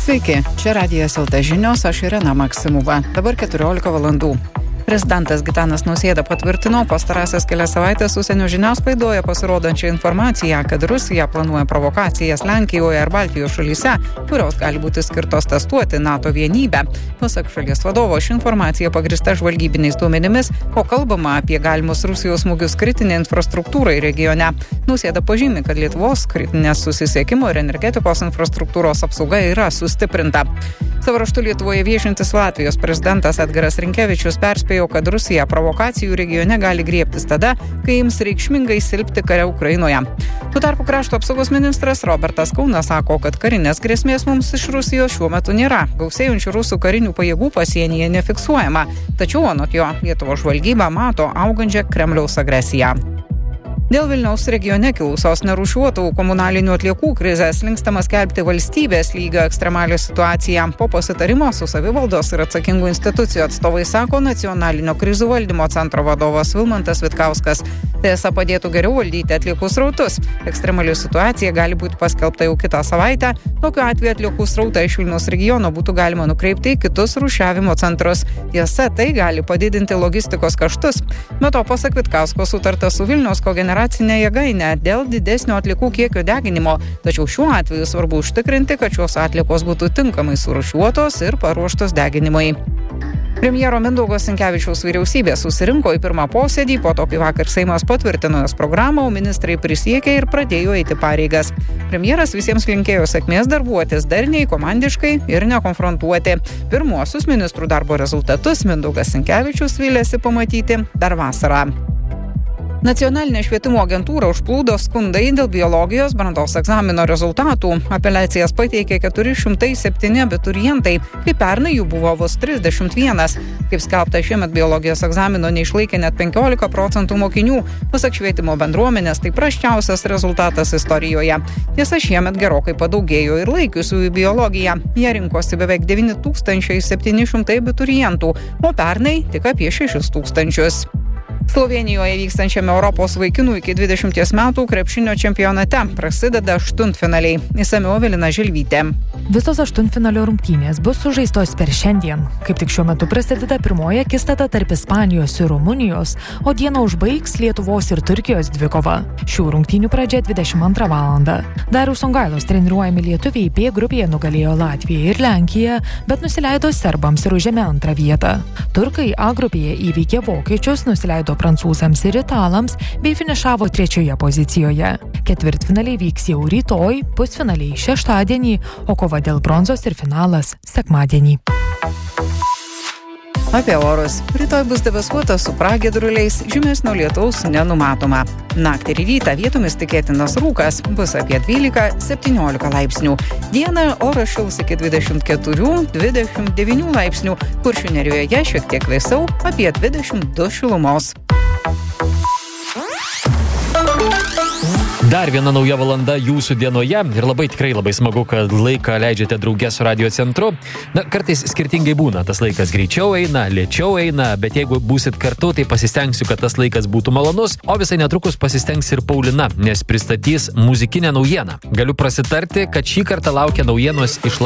Sveiki, čia Radijas LT žinios, aš Irena Maksimova. Dabar 14 valandų. Prezidentas Gitanas Nausėda patvirtino pastarąsias kelias savaitės užsienio žiniasklaidoje pasirodančią informaciją, kad Rusija planuoja provokacijas Lenkijoje ar Baltijos šalyse, kurios gali būti skirtos testuoti NATO vienybę. Pasak šalies vadovo, ši informacija pagrįsta žvalgybiniais duomenimis, o kalbama apie galimus Rusijos smūgius kritinė infrastruktūrai regione. Nausėda pažymi, kad Lietuvos kritinės susisiekimo ir energetikos infrastruktūros apsauga yra sustiprinta. Savo raštu Lietuvoje viešintis Latvijos prezidentas Edgaras Rinkevičius perspėjo, kad Rusija provokacijų regione gali griebtis tada, kai ims reikšmingai silpti kare Ukrainoje. Tuo tarpu krašto apsaugos ministras Robertas Kaunas sako, kad karinės grėsmės mums iš Rusijos šiuo metu nėra. Gausėjančių rusų karinių pajėgų pasienyje nefiksuojama. Tačiau anot jo, Lietuvos žvalgyba mato augančią Kremliaus agresiją. Dėl Vilniaus regione kilusios nerūšiuotų komunalinių atliekų krizės linkstama skelbti valstybės lygio ekstremalią situaciją. Po pasitarimo su savivaldos ir atsakingų institucijų atstovai sako Nacionalinio krizių valdymo centro vadovas Vilmantas Vitkauskas. Tai padėtų geriau valdyti atliekų srautus. Ekstremali situacija gali būti paskelbta jau kitą savaitę. Tokiu atveju atliekų srautą iš Vilniaus regiono būtų galima nukreipti į kitus rūšiavimo centrus. Tiesa, tai gali padidinti logistikos kaštus. Be to, pasak Vitkausko, sutarta su Vilniaus kogeneracinė jėgainė dėl didesnio atliekų kiekio deginimo. Tačiau šiuo atveju svarbu užtikrinti, kad šios atliekos būtų tinkamai surūšiuotos ir paruoštos deginimui. Premjero Mindaugo Sinkevičiaus vyriausybė susirinko į pirmą posėdį, po to, kai vakar Seimas patvirtino jos programą, o ministrai prisiekė ir pradėjo eiti pareigas. Premjeras visiems linkėjo sėkmės darbuotis darniai, komandiškai ir nekonfrontuoti. Pirmuosius ministrų darbo rezultatus Mindaugas Sinkevičius vylėsi pamatyti dar vasarą. Nacionalinė švietimo agentūra užplūdo skundai dėl biologijos brandos egzamino rezultatų. Apeliacijas pateikė 407 abiturientai, kai pernai jų buvo vos 31. Kaip skelbta, šiemet biologijos egzamino neišlaikė net 15% mokinių. Pasak švietimo bendruomenės, tai prasčiausias rezultatas istorijoje. Tiesa, šiemet gerokai padaugėjo ir laikiusiųjų biologiją. Jie rinkosi beveik 9700 abiturientų, o pernai tik apie 6000. Slovėnijoje vykstančiame Europos vaikinų iki 20 metų krepšinio čempionate prasideda aštuntfinaliai. Išsamiau Evelina Žilvytė. Visos aštuntfinalio rungtynės bus sužaistos per šiandien. Kaip tik šiuo metu prasideda pirmoji akistata tarp Ispanijos ir Rumunijos, o dieną užbaigs Lietuvos ir Turkijos dvikova. Šių rungtynių pradžia 22 valandą. Dariaus Songailos treniruojami lietuviai B grupėje nugalėjo Latviją ir Lenkiją, bet nusileido serbams ir užėmė antrą vietą. Turkai A grupėje įveikė vokiečius, nusileido prancūzams ir italams bei finišavo 3 pozicijoje. Ketvirtfinaliai vyks jau rytoj, pusfinaliai šeštadienį, o kova dėl bronzos ir finalas sekmadienį. Apie orus. Rytoj bus debesuota su pragiedruliais, žymesnio lietaus nenumatoma. Naktį ir rytą vietomis tikėtinas rūkas, bus apie 12-17 laipsnių. Dieną oras šils iki 24-29 laipsnių, Kuršių Nerijoje šiek tiek vėsiau, apie 22 šilumos. Dar viena nauja valanda jūsų dienoje ir tikrai labai smagu, kad laiką leidžiate drauge su Radio centru. Kartais skirtingai būna, tas laikas greičiau eina, lėčiau eina, bet jeigu būsit kartu, tai pasistengsiu, kad tas laikas būtų malonus, o visai netrukus pasistengs ir Paulina, nes pristatys muzikinę naujieną. Galiu prasitarti, kad šį kartą laukia naujienos iš